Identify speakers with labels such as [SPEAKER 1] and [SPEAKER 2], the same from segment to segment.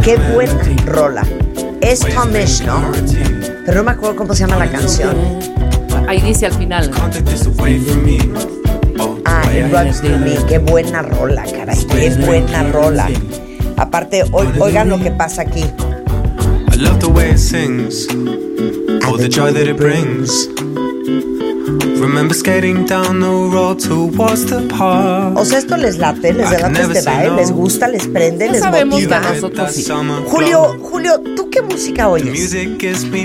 [SPEAKER 1] Qué buena rola. Es Tom Misch, ¿no? Pero no me acuerdo cómo se llama la canción.
[SPEAKER 2] Ahí dice al final.
[SPEAKER 1] It Runs Through Me. Qué buena rola, caray. Qué buena rola. Aparte, oigan lo que pasa aquí.
[SPEAKER 3] I love the way it sings, all the joy that it brings. Remember skating down the road towards the park.
[SPEAKER 1] O sea, esto les late, les da este baile, les gusta, les prende, les motiva.
[SPEAKER 2] Que a nosotros sí.
[SPEAKER 1] Julio, ¿tú qué música oyes?
[SPEAKER 3] De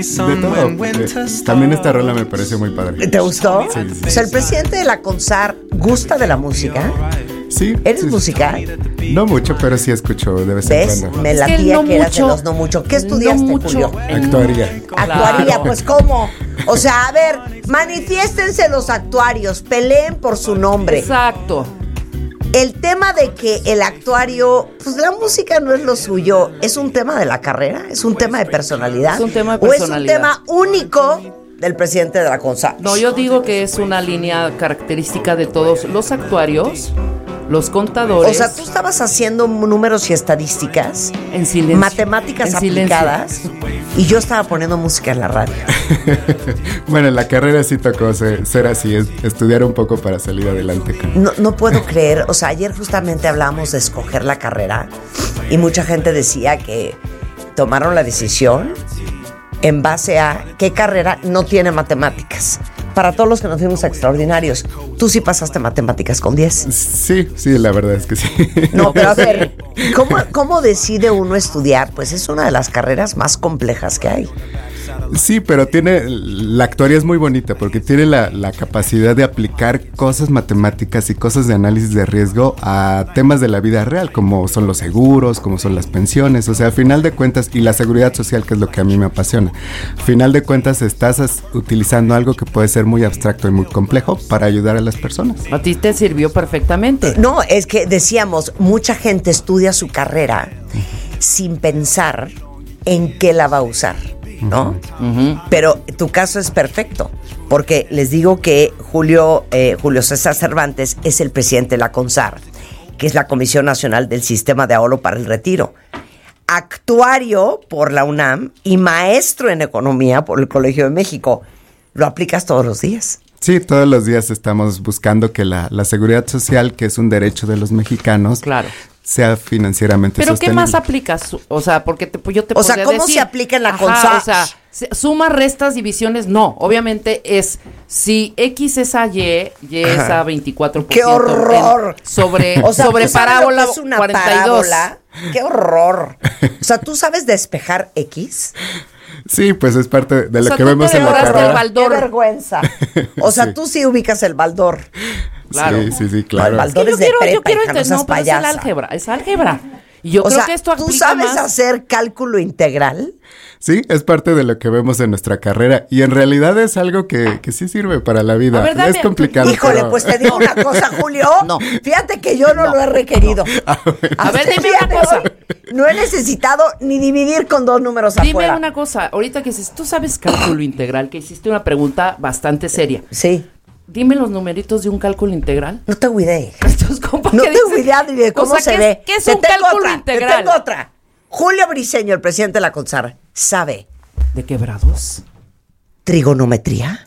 [SPEAKER 4] todo. También esta rola me parece muy padre.
[SPEAKER 1] ¿Te gustó?
[SPEAKER 4] Sí.
[SPEAKER 1] O sea, el presidente de la CONSAR gusta de la música.
[SPEAKER 4] Sí.
[SPEAKER 1] ¿Eres
[SPEAKER 4] sí.
[SPEAKER 1] musical?
[SPEAKER 4] No mucho, pero sí escucho de vez en
[SPEAKER 1] ¿Ves?
[SPEAKER 4] cuando.
[SPEAKER 1] Me latía que eras de los no mucho. ¿Qué estudiaste, Julio?
[SPEAKER 4] Actuaría.
[SPEAKER 1] Actuaría,
[SPEAKER 2] Claro.
[SPEAKER 1] pues ¿cómo? O sea, a ver, manifiéstense los actuarios, peleen por su nombre.
[SPEAKER 2] Exacto.
[SPEAKER 1] El tema de que el actuario, pues la música no es lo suyo, ¿es un tema de la carrera? ¿Es un tema de personalidad?
[SPEAKER 2] Es un tema de
[SPEAKER 1] ¿O
[SPEAKER 2] personalidad.
[SPEAKER 1] es un tema único del presidente de la CONSAR?
[SPEAKER 2] No, yo digo que es una línea característica de todos los actuarios, los contadores.
[SPEAKER 1] O sea, tú estabas haciendo números y estadísticas,
[SPEAKER 2] en silencio.
[SPEAKER 1] matemáticas
[SPEAKER 2] En silencio.
[SPEAKER 1] aplicadas, y yo estaba poniendo música en la radio.
[SPEAKER 4] Bueno, en la carrera sí tocó ser así, estudiar un poco para salir adelante.
[SPEAKER 1] No puedo creer, o sea, ayer justamente hablábamos de escoger la carrera y mucha gente decía que tomaron la decisión en base a qué carrera no tiene matemáticas. Para todos los que nos fuimos a extraordinarios, tú sí pasaste matemáticas con 10.
[SPEAKER 4] Sí, la verdad es que sí.
[SPEAKER 1] No, pero a ver, ¿cómo decide uno estudiar? Pues es una de las carreras más complejas que hay.
[SPEAKER 4] Sí, pero la actuaría es muy bonita porque tiene la capacidad de aplicar cosas matemáticas y cosas de análisis de riesgo a temas de la vida real, como son los seguros, como son las pensiones. O sea, a final de cuentas, y la seguridad social, que es lo que a mí me apasiona, a final de cuentas estás utilizando algo que puede ser muy abstracto y muy complejo para ayudar a las personas.
[SPEAKER 2] A ti te sirvió perfectamente.
[SPEAKER 1] No, es que decíamos, mucha gente estudia su carrera sin pensar en qué la va a usar, ¿no?
[SPEAKER 2] Uh-huh.
[SPEAKER 1] Pero tu caso es perfecto, porque les digo que Julio César Cervantes es el presidente de la CONSAR, que es la Comisión Nacional del Sistema de Ahorro para el Retiro, actuario por la UNAM y maestro en economía por el Colegio de México. ¿Lo aplicas todos los días?
[SPEAKER 4] Sí, todos los días estamos buscando que la seguridad social, que es un derecho de los mexicanos,
[SPEAKER 2] Claro.
[SPEAKER 4] sea financieramente
[SPEAKER 2] ¿Pero
[SPEAKER 4] sostenible.
[SPEAKER 2] qué más aplicas? O sea, porque yo te
[SPEAKER 1] O sea,
[SPEAKER 2] podría
[SPEAKER 1] ¿cómo
[SPEAKER 2] decir,
[SPEAKER 1] se aplica en la
[SPEAKER 2] ajá,
[SPEAKER 1] CONSAR?
[SPEAKER 2] O sea, suma, restas, divisiones, no. Obviamente es, si X es a Y, Y es a 24%.
[SPEAKER 1] ¡Qué horror!
[SPEAKER 2] Sobre
[SPEAKER 1] O sea,
[SPEAKER 2] sobre
[SPEAKER 1] ¿tú sabes
[SPEAKER 2] parábola
[SPEAKER 1] lo que es una
[SPEAKER 2] 42.
[SPEAKER 1] parábola? ¡Qué horror! O sea, ¿tú sabes despejar X?
[SPEAKER 4] Sí, pues es parte de
[SPEAKER 2] O
[SPEAKER 4] lo
[SPEAKER 2] sea,
[SPEAKER 4] que
[SPEAKER 2] tú
[SPEAKER 4] vemos
[SPEAKER 2] te
[SPEAKER 4] en la
[SPEAKER 2] devoraste el
[SPEAKER 4] carrera.
[SPEAKER 2] baldor.
[SPEAKER 1] ¡Qué vergüenza! O sea,
[SPEAKER 4] Sí.
[SPEAKER 1] tú sí ubicas el baldor.
[SPEAKER 2] Claro.
[SPEAKER 4] Sí, claro.
[SPEAKER 1] El baldor
[SPEAKER 2] Es
[SPEAKER 1] es
[SPEAKER 2] que
[SPEAKER 1] de
[SPEAKER 2] yo quiero
[SPEAKER 1] prepa, hija, no
[SPEAKER 2] entender,
[SPEAKER 1] seas
[SPEAKER 2] no, pero es el
[SPEAKER 1] payasa.
[SPEAKER 2] álgebra, es álgebra. Y yo
[SPEAKER 1] O
[SPEAKER 2] creo
[SPEAKER 1] sea,
[SPEAKER 2] que esto
[SPEAKER 1] ¿tú
[SPEAKER 2] aplica
[SPEAKER 1] sabes
[SPEAKER 2] más.
[SPEAKER 1] hacer cálculo integral?
[SPEAKER 4] Sí, es parte de lo que vemos en nuestra carrera. Y en realidad es algo que sí sirve para la vida.
[SPEAKER 2] A ver, dame-
[SPEAKER 4] es complicado.
[SPEAKER 1] Híjole,
[SPEAKER 4] pero-
[SPEAKER 1] pues te digo una cosa, Julio.
[SPEAKER 2] No.
[SPEAKER 1] Fíjate que yo no lo he requerido.
[SPEAKER 2] A ver,
[SPEAKER 1] Hasta el
[SPEAKER 2] dime
[SPEAKER 1] día
[SPEAKER 2] una
[SPEAKER 1] de
[SPEAKER 2] cosa.
[SPEAKER 1] hoy no he necesitado ni dividir con dos números
[SPEAKER 2] Dime
[SPEAKER 1] afuera.
[SPEAKER 2] una cosa, ahorita que dices, tú sabes cálculo integral, que hiciste una pregunta bastante seria.
[SPEAKER 1] Sí.
[SPEAKER 2] Dime los numeritos de un cálculo integral.
[SPEAKER 1] No tengo idea.
[SPEAKER 2] Entonces, ¿cómo
[SPEAKER 1] No
[SPEAKER 2] que
[SPEAKER 1] tengo
[SPEAKER 2] dices?
[SPEAKER 1] idea ni de cómo
[SPEAKER 2] O sea,
[SPEAKER 1] se
[SPEAKER 2] ¿qué es-
[SPEAKER 1] ve.
[SPEAKER 2] ¿Qué es
[SPEAKER 1] Te
[SPEAKER 2] un
[SPEAKER 1] tengo
[SPEAKER 2] cálculo
[SPEAKER 1] otra,
[SPEAKER 2] integral?
[SPEAKER 1] Te tengo otra. Julio Briceño, el presidente de la CONSAR, sabe
[SPEAKER 2] ¿De quebrados?
[SPEAKER 1] trigonometría.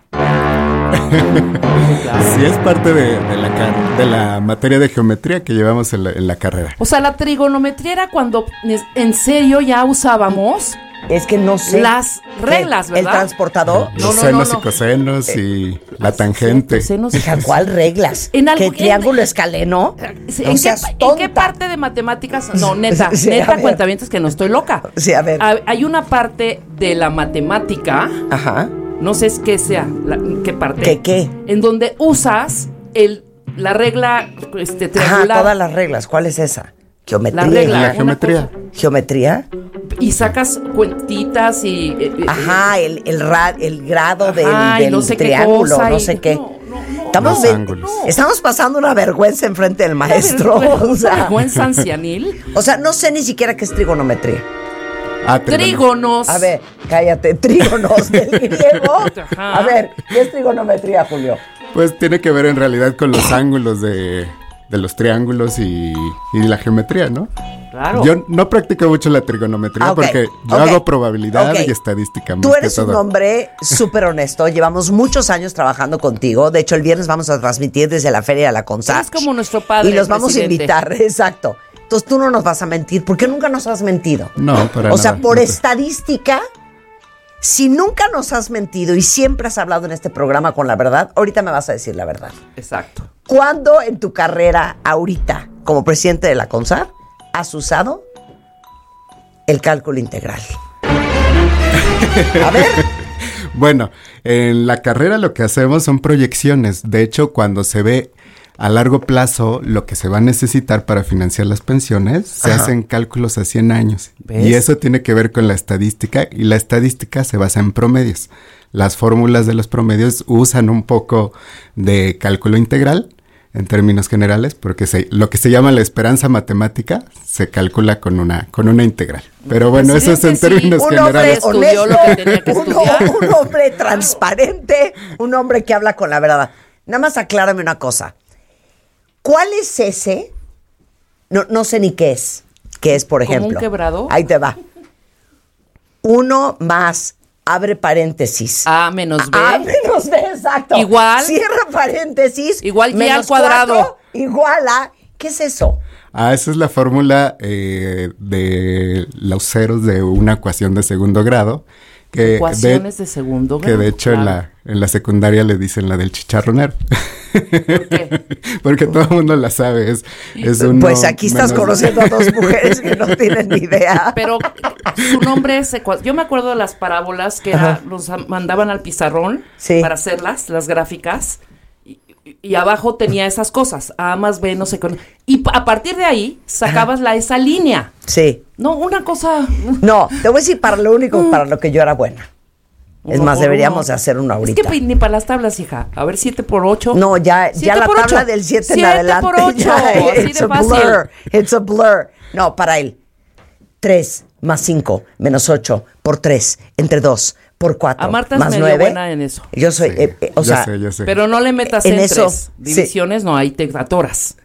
[SPEAKER 4] Sí, es parte de la materia de geometría que llevamos en la carrera.
[SPEAKER 2] O sea, la trigonometría era cuando en serio ya usábamos
[SPEAKER 1] Es que no sé.
[SPEAKER 2] las reglas,
[SPEAKER 1] ¿Qué?
[SPEAKER 2] ¿verdad?
[SPEAKER 1] El transportador.
[SPEAKER 4] Los
[SPEAKER 2] no,
[SPEAKER 4] senos
[SPEAKER 2] no.
[SPEAKER 4] y cosenos y la tangente.
[SPEAKER 2] Senos y
[SPEAKER 1] Hija, ¿cuál reglas?
[SPEAKER 2] En algo-
[SPEAKER 1] ¿Qué triángulo escaleno?
[SPEAKER 2] Sí,
[SPEAKER 1] No seas
[SPEAKER 2] ¿En qué
[SPEAKER 1] tonta.
[SPEAKER 2] parte de matemáticas? No, neta,
[SPEAKER 1] Sí, a
[SPEAKER 2] neta,
[SPEAKER 1] ver.
[SPEAKER 2] cuentavientes que no estoy loca.
[SPEAKER 1] Sí, a ver.
[SPEAKER 2] Hay una parte de la matemática,
[SPEAKER 1] Ajá.
[SPEAKER 2] no sé qué sea, qué parte.
[SPEAKER 1] ¿Qué?
[SPEAKER 2] En donde usas la regla
[SPEAKER 1] Ajá,
[SPEAKER 2] triangular.
[SPEAKER 1] todas las reglas. ¿Cuál es esa? Geometría.
[SPEAKER 2] La regla.
[SPEAKER 4] La
[SPEAKER 2] una
[SPEAKER 4] geometría.
[SPEAKER 2] cosa.
[SPEAKER 1] ¿Geometría?
[SPEAKER 2] Y sacas cuentitas y...
[SPEAKER 1] Ajá, el grado del,
[SPEAKER 2] Ajá, y
[SPEAKER 1] del
[SPEAKER 2] no sé qué
[SPEAKER 1] triángulo,
[SPEAKER 2] cosa,
[SPEAKER 1] no
[SPEAKER 2] y-
[SPEAKER 1] sé qué.
[SPEAKER 2] no.
[SPEAKER 1] Estamos,
[SPEAKER 4] Los ángulos.
[SPEAKER 1] estamos pasando una vergüenza enfrente del maestro. O sea,
[SPEAKER 2] Vergüenza ancianil.
[SPEAKER 1] o sea, no sé ni siquiera qué es trigonometría.
[SPEAKER 2] Trígonos.
[SPEAKER 1] A ver, cállate, trígonos del griego.
[SPEAKER 2] Ajá.
[SPEAKER 1] A ver, ¿qué es trigonometría, Julio?
[SPEAKER 4] Pues tiene que ver en realidad con los ángulos de los triángulos y la geometría, ¿no?
[SPEAKER 2] Claro.
[SPEAKER 4] Yo no practico mucho la trigonometría porque yo hago probabilidad y estadística.
[SPEAKER 1] Tú eres un hombre súper honesto. Llevamos muchos años trabajando contigo. De hecho, el viernes vamos a transmitir desde la Feria de la CONSAR.
[SPEAKER 2] Es como nuestro padre.
[SPEAKER 1] Y los vamos a invitar, exacto. Entonces tú no nos vas a mentir, porque nunca nos has mentido.
[SPEAKER 4] No, para nada.
[SPEAKER 1] O sea, por estadística, si nunca nos has mentido y siempre has hablado en este programa con la verdad, ahorita me vas a decir la verdad.
[SPEAKER 2] Exacto.
[SPEAKER 1] ¿Cuándo en tu carrera, ahorita, como presidente de la CONSAR, has usado el cálculo integral? A ver.
[SPEAKER 4] Bueno, en la carrera lo que hacemos son proyecciones. De hecho, cuando se ve a largo plazo lo que se va a necesitar para financiar las pensiones, se hacen cálculos a 100 años. ¿Ves? Y eso tiene que ver con la estadística, y la estadística se basa en promedios. Las fórmulas de los promedios usan un poco de cálculo integral, en términos generales, porque lo que se llama la esperanza matemática se calcula con una integral. Pero bueno, eso es en términos generales.
[SPEAKER 1] Un hombre honesto, un hombre transparente, un hombre que habla con la verdad. Nada más aclárame una cosa. ¿Cuál es ese? No sé ni qué es. ¿Qué es, por ejemplo?
[SPEAKER 2] ¿Como un quebrado?
[SPEAKER 1] Ahí te va. 1 más, abre paréntesis.
[SPEAKER 2] A menos B.
[SPEAKER 1] A menos B, exacto.
[SPEAKER 2] Igual.
[SPEAKER 1] Cierra paréntesis.
[SPEAKER 2] Igual Y al cuadrado.
[SPEAKER 1] 4, igual a. ¿Qué es eso?
[SPEAKER 4] Esa es la fórmula de los ceros de una ecuación de segundo grado.
[SPEAKER 2] Ecuaciones de segundo grado.
[SPEAKER 4] Que de hecho en la secundaria le dicen la del chicharronero.
[SPEAKER 2] ¿Por qué?
[SPEAKER 4] Porque todo el mundo la sabe. Es uno
[SPEAKER 1] pues aquí estás conociendo a dos mujeres que no tienen ni idea.
[SPEAKER 2] Pero su nombre es yo me acuerdo de las parábolas que los mandaban al pizarrón para hacerlas, las gráficas. Y abajo tenía esas cosas, A más B, no sé qué. Y a partir de ahí sacabas esa línea.
[SPEAKER 1] Sí.
[SPEAKER 2] No, una cosa.
[SPEAKER 1] No, te voy a decir para lo único para lo que yo era buena. Es más, deberíamos de hacer una ahorita.
[SPEAKER 2] Es que ni para las tablas, hija. A ver, 7 por 8.
[SPEAKER 1] No, ya la tabla del 7 en adelante.
[SPEAKER 2] 7 por 8.
[SPEAKER 1] It's a blur. It's a blur. No, para él. 3 más 5 menos 8 por 3 entre 2 por 4
[SPEAKER 2] a Marta
[SPEAKER 1] más
[SPEAKER 2] es
[SPEAKER 1] 9.
[SPEAKER 2] Buena en eso.
[SPEAKER 1] Yo soy,
[SPEAKER 4] yo sé.
[SPEAKER 2] Pero no le metas
[SPEAKER 1] en
[SPEAKER 2] en
[SPEAKER 1] eso,
[SPEAKER 2] 3 divisiones, no, ahí te atoras.